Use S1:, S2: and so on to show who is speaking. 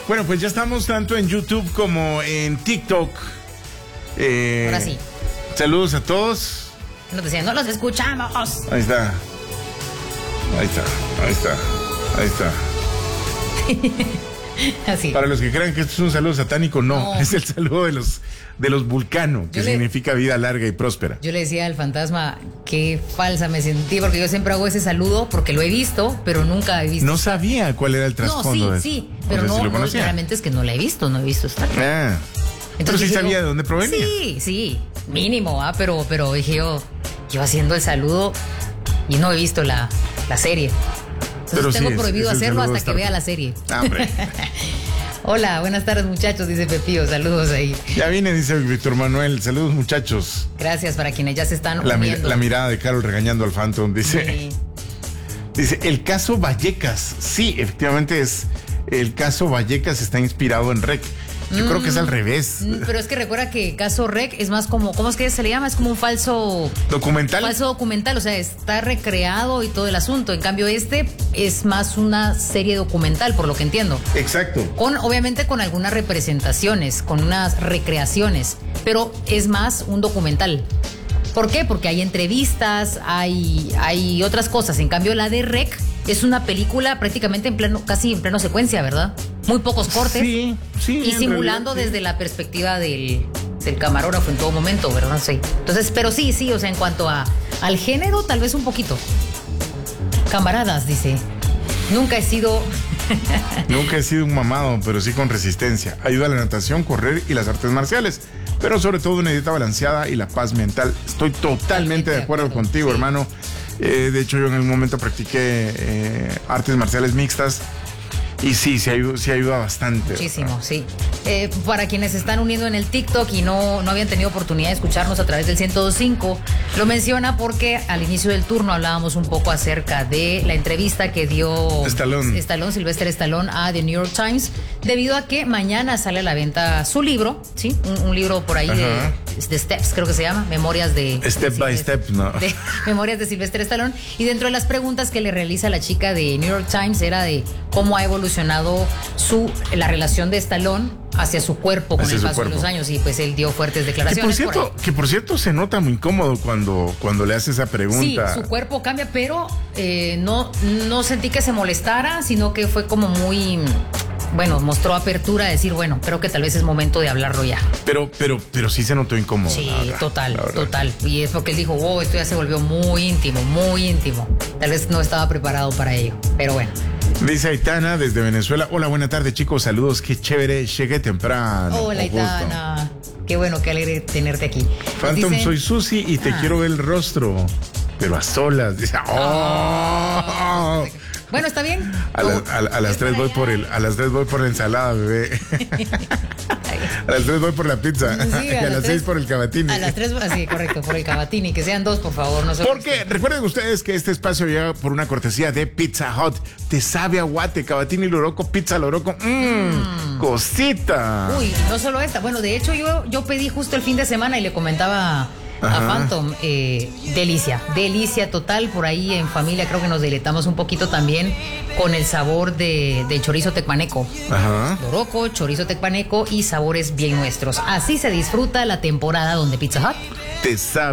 S1: Bueno, pues ya estamos tanto en YouTube como en TikTok.
S2: Ahora sí.
S1: Saludos a todos.
S2: Nos decían, no los escuchamos.
S1: Ahí está. Ahí está. Ahí está. Ahí está.
S2: Así.
S1: Para los que crean que esto es un saludo satánico, no. Es el saludo de los Vulcano, que significa vida larga y próspera.
S2: Yo le decía al fantasma, qué falsa me sentí, porque yo siempre hago ese saludo, porque lo he visto, pero nunca he visto.
S1: No sabía cuál era el trasfondo.
S2: No, sí, pero
S1: o sea,
S2: no, realmente es que no la he visto esta.
S1: Ah. Pero sí sabía de dónde provenía.
S2: Sí, mínimo, pero dije yo haciendo el saludo y no he visto la serie. Entonces tengo prohibido hacerlo hasta que vea la serie.
S1: Hombre.
S2: Hola, buenas tardes muchachos, dice Pepillo, saludos ahí.
S1: Ya vine, dice Víctor Manuel, saludos muchachos.
S2: Gracias para quienes ya se están uniendo.
S1: La mirada de Carol regañando al Phantom, dice.
S2: Sí.
S1: Dice, el caso Vallecas. Sí, efectivamente el caso Vallecas está inspirado en REC. Yo creo que es al revés.
S2: Pero es que recuerda que caso REC es más como, ¿cómo es que se le llama? Es como un falso
S1: documental.
S2: Falso documental, o sea, está recreado y todo el asunto. En cambio, es más una serie documental, por lo que entiendo.
S1: Exacto.
S2: Obviamente con algunas representaciones, con unas recreaciones, pero es más un documental. ¿Por qué? Porque hay entrevistas, hay otras cosas. En cambio, la de REC es una película prácticamente casi en pleno secuencia, ¿verdad? Muy pocos cortes.
S1: Sí.
S2: Y simulando realidad, desde la perspectiva del camarógrafo en todo momento, ¿verdad? Sí. Entonces, pero sí, o sea, en cuanto al género, tal vez un poquito. Camaradas, dice. Nunca he sido un
S1: mamado, pero sí con resistencia. Ayuda a la natación, correr y las artes marciales. Pero sobre todo una dieta balanceada y la paz mental. Estoy totalmente de acuerdo contigo, sí, hermano. De hecho, yo en algún momento practiqué artes marciales mixtas. Y sí ayuda bastante.
S2: Muchísimo, ¿verdad? Sí. Para quienes se están uniendo en el TikTok y no habían tenido oportunidad de escucharnos a través del 102.5, lo menciona porque al inicio del turno hablábamos un poco acerca de la entrevista que dio Sylvester Stallone a The New York Times, debido a que mañana sale a la venta su libro, ¿sí? Un libro por ahí de Steps, creo que se llama, Memorias de...
S1: Step by Step, ¿no?
S2: De Memorias de Sylvester Stallone. Y dentro de las preguntas que le realiza la chica de New York Times era de cómo ha evolucionado la relación de Stallone hacia su cuerpo con el paso de los años, y pues él dio fuertes declaraciones.
S1: Que por cierto se nota muy incómodo cuando le hace esa pregunta.
S2: Sí, su cuerpo cambia, pero no sentí que se molestara, sino que fue como muy... Bueno, mostró apertura a decir, bueno, creo que tal vez es momento de hablarlo ya.
S1: Pero sí se notó incómodo.
S2: Sí, total. Y es porque él dijo, esto ya se volvió muy íntimo. Tal vez no estaba preparado para ello, pero bueno.
S1: Dice Aitana desde Venezuela. Hola, buena tarde, chicos, saludos, qué chévere, llegué temprano.
S2: Hola, Aitana. Qué bueno, qué alegre tenerte aquí.
S1: Phantom, soy Susi y te quiero ver el rostro, pero a solas. Dice,
S2: Bueno, está bien.
S1: A las 3 voy por la ensalada, bebé. A las 3 voy por la pizza. Sí, y a las 6 por el cavatini.
S2: A las 3, sí, correcto, por el cavatini. Que sean 2, por favor. No
S1: porque recuerden ustedes que este espacio llega por una cortesía de Pizza Hut. Te sabe a guate, cavatini loroco, pizza loroco. Cosita.
S2: Uy, no solo esta. Bueno, de hecho, yo pedí justo el fin de semana y le comentaba a Phantom, delicia total. Por ahí en familia creo que nos deleitamos un poquito también con el sabor de chorizo tecpaneco. Loroco, chorizo tecpaneco y sabores bien nuestros. Así se disfruta la temporada donde Pizza Hut
S1: te sabe